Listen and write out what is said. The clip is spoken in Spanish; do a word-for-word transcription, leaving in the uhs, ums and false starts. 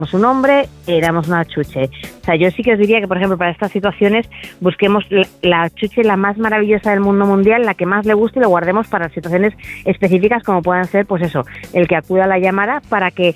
su nombre, eh, damos una chuche. O sea, yo sí que os diría que, por ejemplo, para estas situaciones busquemos la, la chuche la más maravillosa del mundo mundial, la que más le guste, y lo guardemos para situaciones específicas como puedan ser, pues eso, el que acuda a la llamada, para que